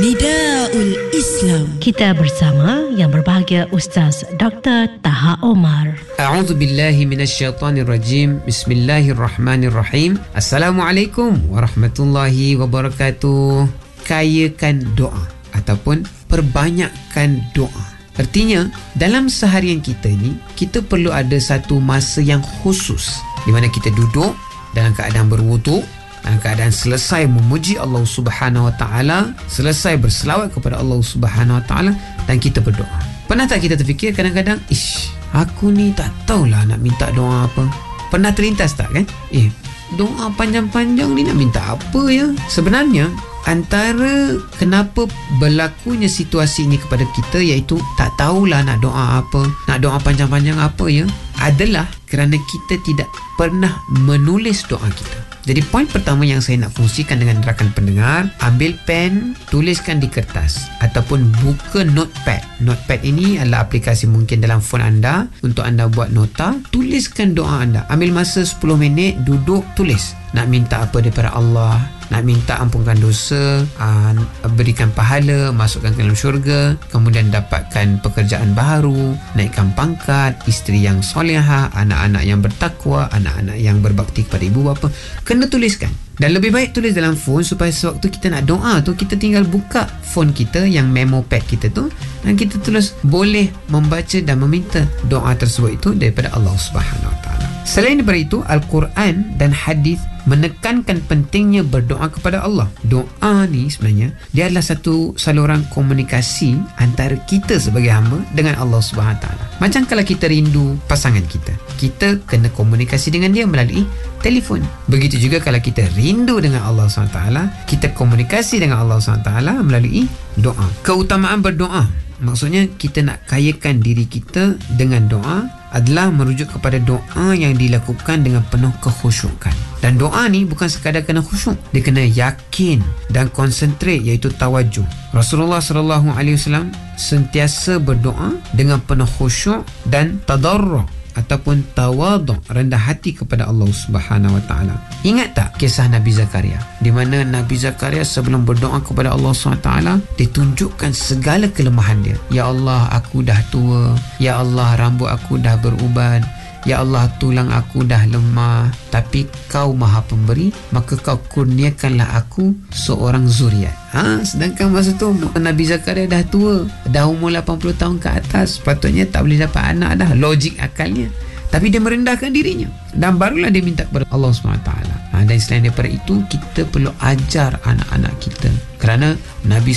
Nidaul Islam. Kita bersama yang berbahagia Ustaz Dr. Taha Omar. A'udzu billahi minasyaitonir rajim. Bismillahirrahmanirrahim. Assalamualaikum warahmatullahi wabarakatuh. Kayakan doa ataupun perbanyakkan doa. Artinya dalam seharian kita ni, kita perlu ada satu masa yang khusus di mana kita duduk dalam keadaan berwuduk, dalam keadaan selesai memuji Allah Subhanahu Wa Taala, selesai berselawat kepada Allah Subhanahu Wa Taala, dan kita berdoa. Pernah tak kita terfikir kadang-kadang, aku ni tak tahulah nak minta doa apa? Pernah terlintas tak kan? Doa panjang-panjang ni nak minta apa ya? Sebenarnya antara kenapa berlakunya situasi ini kepada kita, iaitu tak tahulah nak doa apa, nak doa panjang-panjang apa ya, adalah kerana kita tidak pernah menulis doa kita. Jadi poin pertama yang saya nak kongsikan dengan rakan pendengar, ambil pen, tuliskan di kertas ataupun buka notepad. Notepad ini adalah aplikasi mungkin dalam phone anda untuk anda buat nota. Tuliskan doa anda. Ambil masa 10 minit, duduk, tulis. Nak minta apa daripada Allah, nak minta ampunkan dosa, berikan pahala, masukkan ke dalam syurga, kemudian dapatkan pekerjaan baru, naikkan pangkat, isteri yang solehah, anak-anak yang bertakwa, anak-anak yang berbakti kepada ibu bapa. Kena tuliskan. Dan lebih baik tulis dalam phone supaya sewaktu kita nak doa tu, kita tinggal buka phone kita yang memo pad kita tu, dan kita terus boleh membaca dan meminta doa tersebut itu daripada Allah Subhanahu Wa Taala. Selain daripada itu, Al-Quran dan hadis menekankan pentingnya berdoa kepada Allah. Doa ni sebenarnya dia adalah satu saluran komunikasi antara kita sebagai hamba dengan Allah Subhanahu Wa Taala. Macam kalau kita rindu pasangan kita, kita kena komunikasi dengan dia melalui telefon. Begitu juga kalau kita rindu dengan Allah Subhanahu Wa Taala, kita komunikasi dengan Allah Subhanahu Wa Taala melalui doa. Keutamaan berdoa, maksudnya kita nak kayakan diri kita dengan doa, adalah merujuk kepada doa yang dilakukan dengan penuh kekhusyukan. Dan doa ni bukan sekadar kena khusyuk, dia kena yakin dan konsentrate, iaitu tawajuh. Rasulullah SAW sentiasa berdoa dengan penuh khusyuk dan tadarru' ataupun tawadhu', rendah hati kepada Allah Subhanahu Wa Taala. Ingat tak kisah Nabi Zakaria, di mana Nabi Zakaria sebelum berdoa kepada Allah Subhanahu Wa Taala, ditunjukkan segala kelemahan dia. Ya Allah, aku dah tua. Ya Allah, rambut aku dah beruban. Ya Allah, tulang aku dah lemah. Tapi kau maha pemberi, maka kau kurniakanlah aku seorang zuriat. Sedangkan masa tu Nabi Zakaria dah tua, dah umur 80 tahun ke atas, sepatutnya tak boleh dapat anak dah, logik akalnya. Tapi dia merendahkan dirinya, dan barulah dia minta kepada Allah SWT. Dan selain daripada itu, kita perlu ajar anak-anak kita, kerana Nabi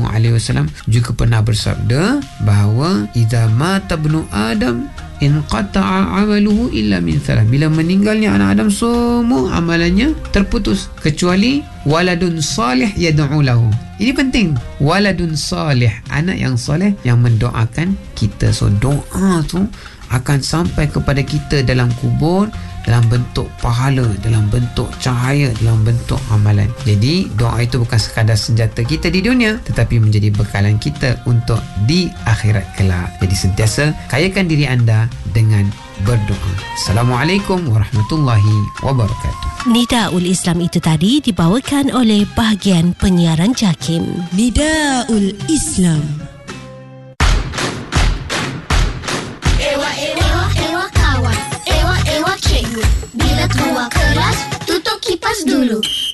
SAW juga pernah bersabda bahawa idza mata ibnu Adam inqata'a amaluhu illa min thalath. Bila meninggalnya anak Adam, semua amalannya terputus kecuali waladun salih yad'u lahu. Ini penting, waladun salih, anak yang soleh yang mendoakan kita. So doa tu akan sampai kepada kita dalam kubur, dalam bentuk pahala, dalam bentuk cahaya, dalam bentuk amalan. Jadi doa itu bukan sekadar senjata kita di dunia, tetapi menjadi bekalan kita untuk di akhirat kelak. Jadi sentiasa kayakan diri anda dengan berdoa. Assalamualaikum warahmatullahi wabarakatuh. Nidaul Islam itu tadi dibawakan oleh bahagian penyiaran JAKIM. Nidaul Islam. Bila keluar kelas, tutup kipas dulu.